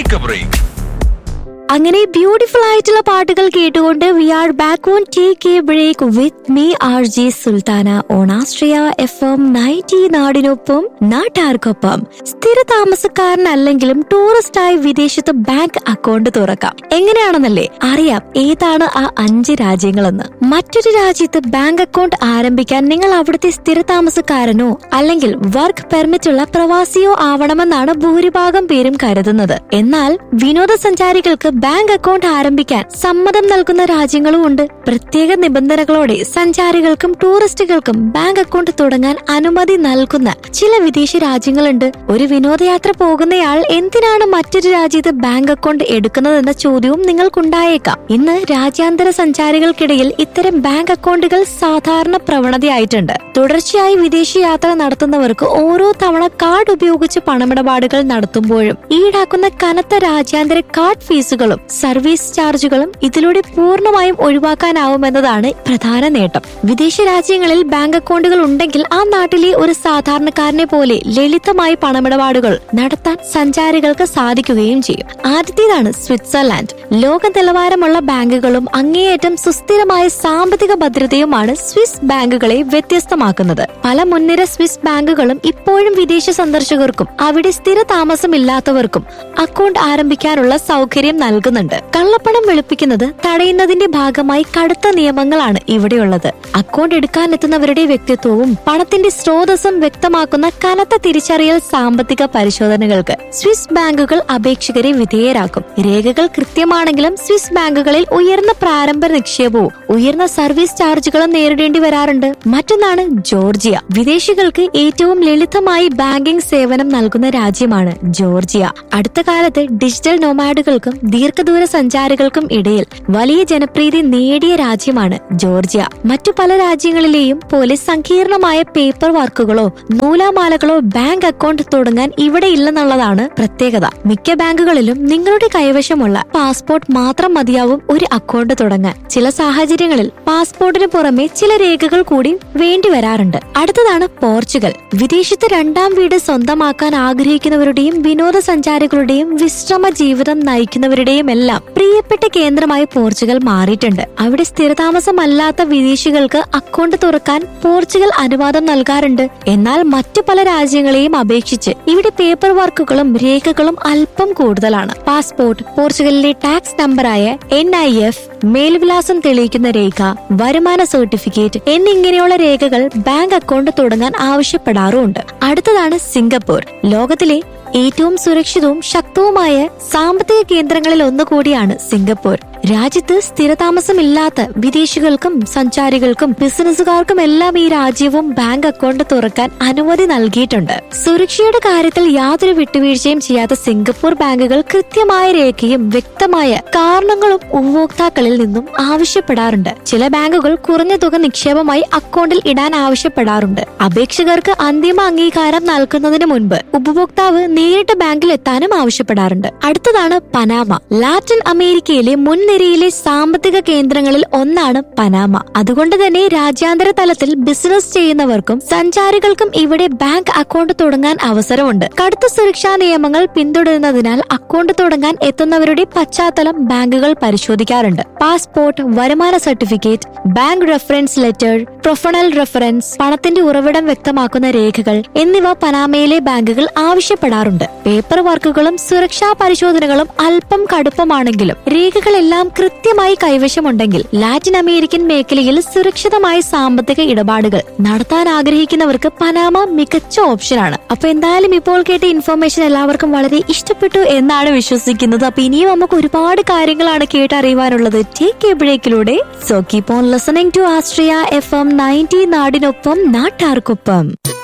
Take A break. അങ്ങനെ beautiful ആയിട്ടുള്ള പാട്ടുകൾ കേട്ടുകൊണ്ട് V are back on take A break with me R J Sultana on Austria FM 90 നാടിനൊപ്പം നാട്ടാർക്കൊപ്പം. സ്ഥിര താമസക്കാരനല്ലെങ്കിലും ടൂറിസ്റ്റായി വിദേശത്ത് ബാങ്ക് അക്കൗണ്ട് തുറക്കാം. എങ്ങനെയാണെന്നല്ലേ അറിയാം ഏതാണ് ആ 5 രാജ്യങ്ങളെന്ന്. മറ്റൊരു രാജ്യത്ത് ബാങ്ക് അക്കൗണ്ട് ആരംഭിക്കാൻ നിങ്ങൾ അവിടുത്തെ സ്ഥിര താമസക്കാരനോ അല്ലെങ്കിൽ വർക്ക് പെർമിറ്റ് ഉള്ള പ്രവാസിയോ ആവണമെന്നാണ് ഭൂരിഭാഗം പേരും കരുതുന്നത്. എന്നാൽ വിനോദസഞ്ചാരികൾക്ക് ബാങ്ക് അക്കൗണ്ട് ആരംഭിക്കാൻ സമ്മതം നൽകുന്ന രാജ്യങ്ങളും ഉണ്ട്. പ്രത്യേക നിബന്ധനകളോടെ സഞ്ചാരികൾക്കും ടൂറിസ്റ്റുകൾക്കും ബാങ്ക് അക്കൗണ്ട് തുടങ്ങാൻ അനുമതി നൽകുന്ന ചില വിദേശ രാജ്യങ്ങളുണ്ട്. ഒരു വിനോദയാത്ര പോകുന്നയാൾ എന്തിനാണ് മറ്റൊരു രാജ്യത്ത് ബാങ്ക് അക്കൗണ്ട് എടുക്കുന്നതെന്ന ചോദ്യവും നിങ്ങൾക്കുണ്ടായേക്കാം. ഇന്ന് രാജ്യാന്തര സഞ്ചാരികൾക്കിടയിൽ ഇത്തരം ബാങ്ക് അക്കൗണ്ടുകൾ സാധാരണ പ്രവണതയായിട്ടുണ്ട്. തുടർച്ചയായി വിദേശയാത്ര നടത്തുന്നവർക്ക് ഓരോ തവണ കാർഡ് ഉപയോഗിച്ച് പണമിടപാടുകൾ നടത്തുമ്പോഴും ഈടാക്കുന്ന കനത്ത രാജ്യാന്തര കാർഡ് ഫീസുകളും സർവീസ് ചാർജുകളും ഇതിലൂടെ പൂർണ്ണമായും ഒഴിവാക്കാനാവുമെന്നതാണ് പ്രധാന നേട്ടം. വിദേശ രാജ്യങ്ങളിൽ ബാങ്ക് അക്കൗണ്ടുകൾ ഉണ്ടെങ്കിൽ ആ നാട്ടിലെ ഒരു സാധാരണക്കാരനെ പോലെ ലളിതമായി പണമിടപാടുകൾ നടത്താൻ സഞ്ചാരികൾക്ക് സാധിക്കുകയും ചെയ്യും. ആദ്യത്തേതാണ് സ്വിറ്റ്സർലാൻഡ്. ലോക നിലവാരമുള്ള ബാങ്കുകളും അങ്ങേയറ്റം സുസ്ഥിരമായ സാമ്പത്തിക ഭദ്രതയുമാണ് സ്വിസ് ബാങ്കുകളെ വ്യത്യസ്തമാക്കുന്നത്. പല മുൻനിര സ്വിസ് ബാങ്കുകളും ഇപ്പോഴും വിദേശ സന്ദർശകർക്കും അവിടെ സ്ഥിര താമസമില്ലാത്തവർക്കും അക്കൗണ്ട് ആരംഭിക്കാനുള്ള സൗകര്യം നൽകുന്നുണ്ട്. കള്ളപ്പണം വെളുപ്പിക്കുന്നത് തടയുന്നതിന്റെ ഭാഗമായി കടുത്ത നിയമങ്ങളാണ് ഇവിടെയുള്ളത്. അക്കൗണ്ട് എടുക്കാനെത്തുന്നവരുടെ വ്യക്തിത്വവും പണത്തിന്റെ സ്രോതസ്സും വ്യക്തമാക്കുന്ന കനത്ത തിരിച്ചറിയൽ സാമ്പത്തിക പരിശോധനകൾക്ക് സ്വിസ് ബാങ്കുകൾ അപേക്ഷകരെ വിധേയരാക്കും. രേഖകൾ കൃത്യമാണെങ്കിലും സ്വിസ് ബാങ്കുകളിൽ ഉയർന്ന പ്രാരംഭ നിക്ഷേപവും ഉയർന്ന സർവീസ് ചാർജുകളും നേരിടേണ്ടി വരാറുണ്ട്. മറ്റൊന്നാണ് ജോർജിയ. വിദേശികൾക്ക് ഏറ്റവും ലളിതമായി ബാങ്കിംഗ് സേവനം നൽകുന്ന രാജ്യമാണ് ജോർജിയ. അടുത്ത കാലത്ത് ഡിജിറ്റൽ നോമാഡുകൾക്കും ദീർഘദൂര സഞ്ചാരികൾക്കും ഇടയിൽ വലിയ ജനപ്രീതി നേടിയ രാജ്യമാണ് ജോർജിയ. മറ്റു പല രാജ്യങ്ങളിലെയും പോലെ സങ്കീർണമായ പേപ്പർ വർക്കുകളോ നൂലാമാലകളോ ബാങ്ക് അക്കൗണ്ട് തുടങ്ങാൻ ഇവിടെ ഇല്ലെന്നുള്ളതാണ് പ്രത്യേകത. മിക്ക ബാങ്കുകളിലും നിങ്ങളുടെ കൈവശമുള്ള പാസ്പോർട്ട് മാത്രം മതിയാവും ഒരു അക്കൗണ്ട് തുടങ്ങാൻ. ചില സാഹചര്യങ്ങളിൽ പാസ്പോർട്ടിന് പുറമെ ചില രേഖകൾ കൂടി വേണ്ടി വരാറുണ്ട്. അടുത്തതാണ് പോർച്ചുഗൽ. വിദേശത്ത് രണ്ടാം വീട് സ്വന്തമാക്കാൻ ആഗ്രഹിക്കുന്നവരുടെയും വിനോദസഞ്ചാരികളുടെയും വിശ്രമ ജീവിതം നയിക്കുന്നവരുടെയും എല്ലാം പ്രിയപ്പെട്ട കേന്ദ്രമായി പോർച്ചുഗൽ മാറിയിട്ടുണ്ട്. അവിടെ സ്ഥിരതാമസമല്ലാത്ത വിദേശികൾക്ക് അക്കൗണ്ട് തുറക്കാൻ പോർച്ചുഗൽ അനുവാദം നൽകാറുണ്ട്. എന്നാൽ മറ്റു പല രാജ്യങ്ങളെയും അപേക്ഷിച്ച് ഇവിടെ പേപ്പർ വർക്കുകളും രേഖകളും അല്പം കൂടുതലാണ്. പാസ്പോർട്ട്, പോർച്ചുഗലിലെ ടാക്സ് നമ്പറായ NIF, മേൽവിലാസം തെളിയിക്കുന്ന രേഖ, വരുമാന സർട്ടിഫിക്കറ്റ് എന്നിങ്ങനെയുള്ള രേഖകൾ ബാങ്ക് അക്കൗണ്ട് തുടങ്ങാൻ ആവശ്യപ്പെടാറുമുണ്ട്. അടുത്തതാണ് സിംഗപ്പൂർ. ലോകത്തിലെ ഏറ്റവും സുരക്ഷിതവും ശക്തവുമായ സാമ്പത്തിക കേന്ദ്രങ്ങളിൽ ഒന്നുകൂടിയാണ് സിംഗപ്പൂർ. രാജ്യത്ത് സ്ഥിരതാമസമില്ലാത്ത വിദേശികൾക്കും സഞ്ചാരികൾക്കും ബിസിനസ്സുകാർക്കും എല്ലാം ഈ രാജ്യവും ബാങ്ക് അക്കൗണ്ട് തുറക്കാൻ അനുമതി നൽകിയിട്ടുണ്ട്. സുരക്ഷയുടെ കാര്യത്തിൽ യാതൊരു വിട്ടുവീഴ്ചയും ചെയ്യാത്ത സിംഗപ്പൂർ ബാങ്കുകൾ കൃത്യമായ രേഖയും വ്യക്തമായ കാരണങ്ങളും ഉപഭോക്താക്കളിൽ നിന്നും ആവശ്യപ്പെടാറുണ്ട്. ചില ബാങ്കുകൾ കുറഞ്ഞ തുക നിക്ഷേപമായി അക്കൗണ്ടിൽ ഇടാൻ ആവശ്യപ്പെടാറുണ്ട്. അപേക്ഷകർക്ക് അന്തിമ അംഗീകാരം നൽകുന്നതിന് മുൻപ് ഉപഭോക്താവ് നേരിട്ട് ബാങ്കിൽ എത്താനും ആവശ്യപ്പെടാറുണ്ട്. അടുത്തതാണ് പനാമ. ലാറ്റിൻ അമേരിക്കയിലെ മുൻനിരയിലെ സാമ്പത്തിക കേന്ദ്രങ്ങളിൽ ഒന്നാണ് പനാമ. അതുകൊണ്ട് തന്നെ രാജ്യാന്തര തലത്തിൽ ബിസിനസ് ചെയ്യുന്നവർക്കും സഞ്ചാരികൾക്കും ഇവിടെ ബാങ്ക് അക്കൗണ്ട് തുടങ്ങാൻ അവസരമുണ്ട്. കടുത്ത സുരക്ഷാ നിയമങ്ങൾ പിന്തുടരുന്നതിനാൽ അക്കൗണ്ട് തുടങ്ങാൻ എത്തുന്നവരുടെ പശ്ചാത്തലം ബാങ്കുകൾ പരിശോധിക്കാറുണ്ട്. പാസ്പോർട്ട്, വരുമാന certificate, bank reference letter, professional reference, പണത്തിന്റെ ഉറവിടം വ്യക്തമാക്കുന്ന രേഖകൾ എന്നിവ പനാമയിലെ ബാങ്കുകൾ ആവശ്യപ്പെടാറുണ്ട്. പേപ്പർ വർക്കുകളും സുരക്ഷാ പരിശോധനകളും അല്പം കടുപ്പമാണെങ്കിലും രേഖകളെല്ലാം കൃത്യമായി കൈവശമുണ്ടെങ്കിൽ ലാറ്റിൻ അമേരിക്കൻ മേഖലയിൽ സുരക്ഷിതമായ സാമ്പത്തിക ഇടപാടുകൾ നടത്താൻ ആഗ്രഹിക്കുന്നവർക്ക് പനാമ മികച്ച ഓപ്ഷനാണ്. അപ്പൊ എന്തായാലും ഇപ്പോൾ കേട്ട ഇൻഫർമേഷൻ എല്ലാവർക്കും വളരെ ഇഷ്ടപ്പെട്ടു എന്നാണ് വിശ്വസിക്കുന്നത്. അപ്പൊ ഇനിയും നമുക്ക് ഒരുപാട് കാര്യങ്ങളാണ് കേട്ടറിയുവാനുള്ളത് take A ബ്രേക്കിലൂടെ. So keep on listening to Austria FM 90 നാടിനൊപ്പം നാട്ടാർക്കൊപ്പം.